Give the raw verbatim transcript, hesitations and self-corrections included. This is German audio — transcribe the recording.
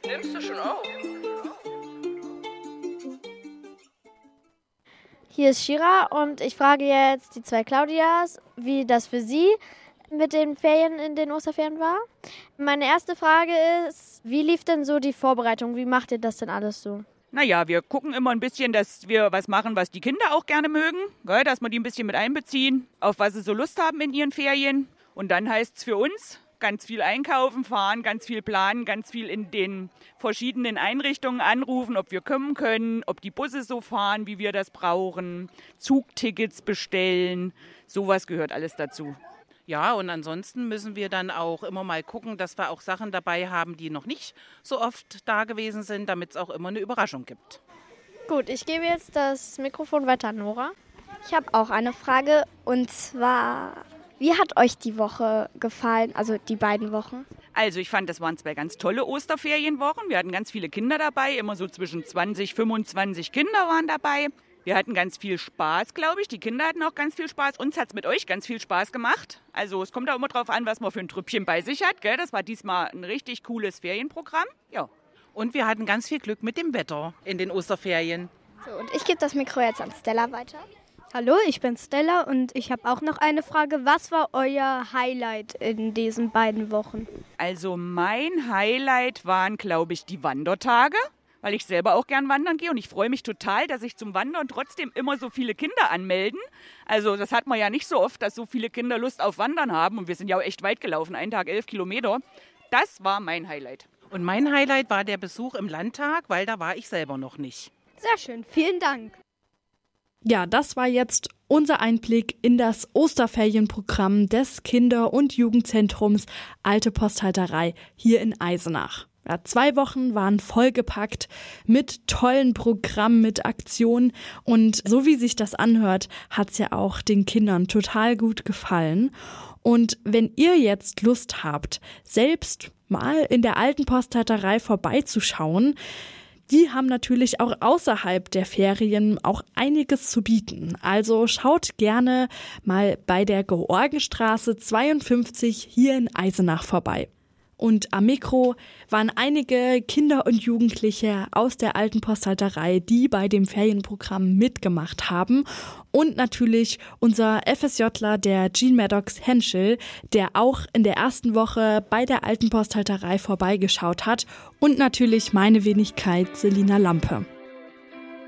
Nimmst du schon auf? Hier ist Shira und ich frage jetzt die zwei Claudias, wie das für sie mit den Ferien in den Osterferien war. Meine erste Frage ist, wie lief denn so die Vorbereitung? Wie macht ihr das denn alles so? Naja, wir gucken immer ein bisschen, dass wir was machen, was die Kinder auch gerne mögen, gell, dass wir die ein bisschen mit einbeziehen, auf was sie so Lust haben in ihren Ferien. Und dann heißt es für uns, ganz viel einkaufen, fahren, ganz viel planen, ganz viel in den verschiedenen Einrichtungen anrufen, ob wir kommen können, ob die Busse so fahren, wie wir das brauchen, Zugtickets bestellen, sowas gehört alles dazu. Ja, und ansonsten müssen wir dann auch immer mal gucken, dass wir auch Sachen dabei haben, die noch nicht so oft da gewesen sind, damit es auch immer eine Überraschung gibt. Gut, ich gebe jetzt das Mikrofon weiter an Nora. Ich habe auch eine Frage und zwar, wie hat euch die Woche gefallen, also die beiden Wochen? Also ich fand, das waren zwei ganz tolle Osterferienwochen. Wir hatten ganz viele Kinder dabei, immer so zwischen zwanzig, fünfundzwanzig Kinder waren dabei. Wir hatten ganz viel Spaß, glaube ich. Die Kinder hatten auch ganz viel Spaß. Uns hat es mit euch ganz viel Spaß gemacht. Also es kommt auch immer drauf an, was man für ein Trüppchen bei sich hat. Gell? Das war diesmal ein richtig cooles Ferienprogramm. Ja. Und wir hatten ganz viel Glück mit dem Wetter in den Osterferien. So, und ich gebe das Mikro jetzt an Stella weiter. Hallo, ich bin Stella und ich habe auch noch eine Frage. Was war euer Highlight in diesen beiden Wochen? Also mein Highlight waren, glaube ich, die Wandertage, weil ich selber auch gern wandern gehe und ich freue mich total, dass sich zum Wandern trotzdem immer so viele Kinder anmelden. Also das hat man ja nicht so oft, dass so viele Kinder Lust auf Wandern haben und wir sind ja auch echt weit gelaufen, einen Tag elf Kilometer. Das war mein Highlight. Und mein Highlight war der Besuch im Landtag, weil da war ich selber noch nicht. Sehr schön, vielen Dank. Ja, das war jetzt unser Einblick in das Osterferienprogramm des Kinder- und Jugendzentrums Alte Posthalterei hier in Eisenach. Ja, zwei Wochen waren vollgepackt mit tollen Programmen, mit Aktionen und so wie sich das anhört, hat's ja auch den Kindern total gut gefallen. Und wenn ihr jetzt Lust habt, selbst mal in der Alten Posthalterei vorbeizuschauen, die haben natürlich auch außerhalb der Ferien auch einiges zu bieten. Also schaut gerne mal bei der Georgenstraße zweiundfünfzig hier in Eisenach vorbei. Und am Mikro waren einige Kinder und Jugendliche aus der Alten Posthalterei, die bei dem Ferienprogramm mitgemacht haben. Und natürlich unser FSJler, der Jean Maddox Henschel, der auch in der ersten Woche bei der Alten Posthalterei vorbeigeschaut hat. Und natürlich meine Wenigkeit, Selina Lampe.